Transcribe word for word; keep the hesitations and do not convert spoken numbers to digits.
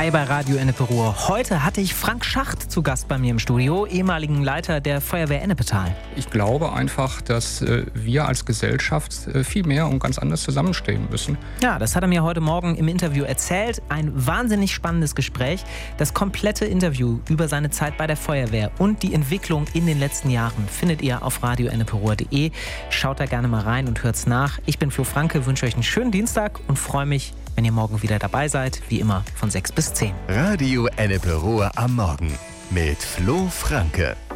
Hi bei Radio Ennepe-Ruhr. Heute hatte ich Frank Schacht zu Gast bei mir im Studio, ehemaligen Leiter der Feuerwehr Ennepetal. Ich glaube einfach, dass äh, wir als Gesellschaft äh, viel mehr und ganz anders zusammenstehen müssen. Ja, das hat er mir heute Morgen im Interview erzählt. Ein wahnsinnig spannendes Gespräch. Das komplette Interview über seine Zeit bei der Feuerwehr und die Entwicklung in den letzten Jahren findet ihr auf radio enneperuhr punkt de. Schaut da gerne mal rein und hört's nach. Ich bin Flo Franke, wünsche euch einen schönen Dienstag und freue mich, wenn ihr morgen wieder dabei seid, wie immer von sechs bis zehn. Radio Ennepe-Ruhr am Morgen mit Flo Franke.